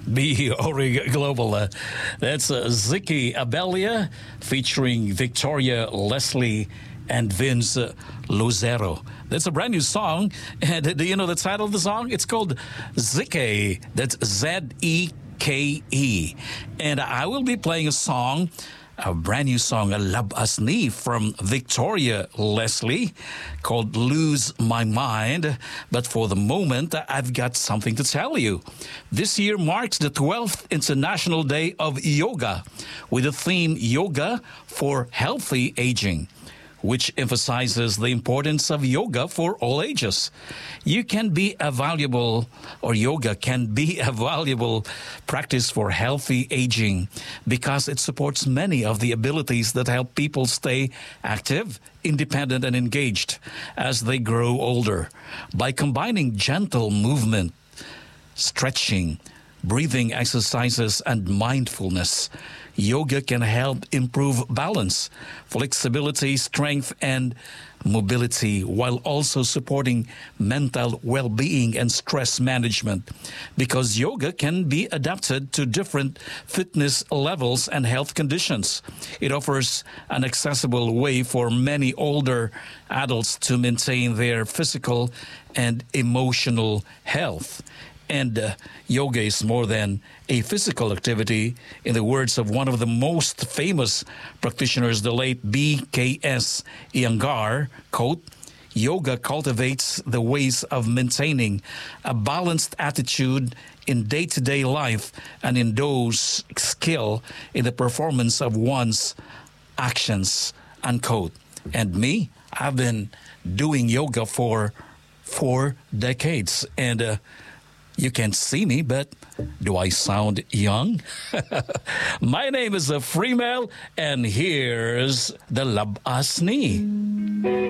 Be Ori Global. That's Ziggy Abelia featuring Victoria Leslie and Vince Lucero. That's a brand new song. And do you know the title of the song? It's called Zeke. That's Zeke. And I will be playing a brand new song, Lab Asni, from Victoria Leslie, called Lose My Mind. But for the moment, I've got something to tell you. This year marks the 12th International Day of Yoga, with the theme Yoga for Healthy Aging, which emphasizes the importance of yoga for all ages. Yoga can be a valuable practice for healthy aging because it supports many of the abilities that help people stay active, independent, and engaged as they grow older. By combining gentle movement, stretching, breathing exercises, and mindfulness, yoga can help improve balance, flexibility, strength, and mobility, while also supporting mental well-being and stress management. Because yoga can be adapted to different fitness levels and health conditions, it offers an accessible way for many older adults to maintain their physical and emotional health. And yoga is more than a physical activity. In the words of one of the most famous practitioners, the late B.K.S. Iyengar, quote, "Yoga cultivates the ways of maintaining a balanced attitude in day-to-day life and endows skill in the performance of one's actions," unquote. And me, I've been doing yoga for 4 decades. And you can't see me, but do I sound young? My name is Freemel, and here's the Lab Asni.